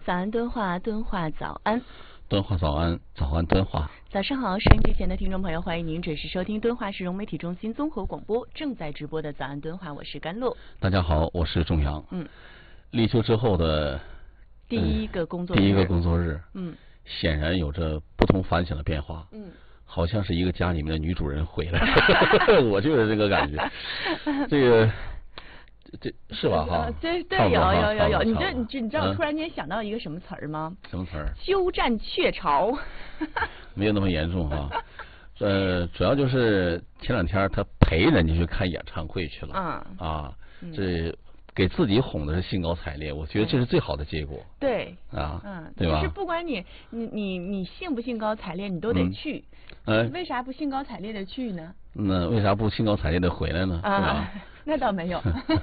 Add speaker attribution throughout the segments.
Speaker 1: 早安敦化，敦化早安。
Speaker 2: 敦化早安，早安敦化。
Speaker 1: 早上好，收音机前的听众朋友，欢迎您准时收听敦化市融媒体中心综合广播正在直播的早安敦化，我是甘露。
Speaker 2: 大家好，我是仲阳。立秋之后的
Speaker 1: 第一个工作日，
Speaker 2: 显然有着不同凡响的变化。好像是一个家里面的女主人回来，我就是这个感觉。这是吧？哈，
Speaker 1: 对，有。你知道我突然间想到一个什么词儿吗？
Speaker 2: 什么词儿？
Speaker 1: 鸠占鹊巢。
Speaker 2: 没有那么严重哈。主要就是前两天他陪人家去看演唱会去了。这给自己哄的是兴高采烈，我觉得这是最好的结果。
Speaker 1: 对
Speaker 2: 对吧？
Speaker 1: 就是不管你兴不兴高采烈，你都得去。为啥不兴高采烈的去呢？
Speaker 2: 那为啥不兴高采烈的回来呢？
Speaker 1: 那倒没有。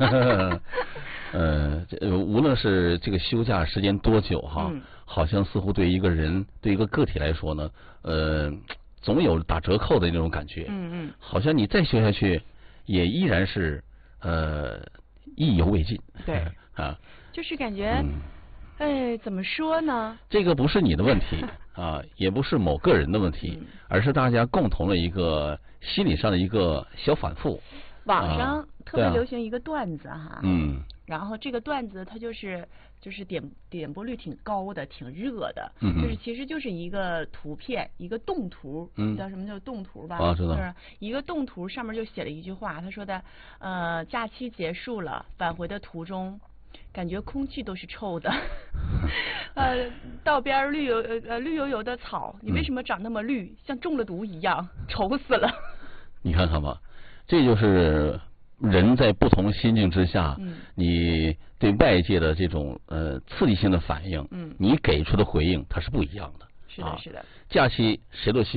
Speaker 2: 无论是这个休假时间多久哈，好像似乎对一个人对一个个体来说呢，总有打折扣的那种感觉。好像你再休下去，也依然是意犹未尽。
Speaker 1: 对就是感觉。怎么说呢？
Speaker 2: 这个不是你的问题也不是某个人的问题，而是大家共同的一个心理上的一个小反复。
Speaker 1: 网上特别流行一个段子哈，然后这个段子它就是点播率挺高的，挺热的，其实就是一个图片，一个动图，你知道什么叫动图吧？
Speaker 2: 知道。
Speaker 1: 就是一个动图上面就写了一句话，他说的假期结束了，返回的途中。感觉空气都是臭的，道边绿油油的草，你为什么长那么绿，像中了毒一样，丑死了。
Speaker 2: 你看看吧，这就是人在不同心境之下，你对外界的这种刺激性的反应，你给出的回应它是不一样的。
Speaker 1: 是的，是的。
Speaker 2: 假期谁都希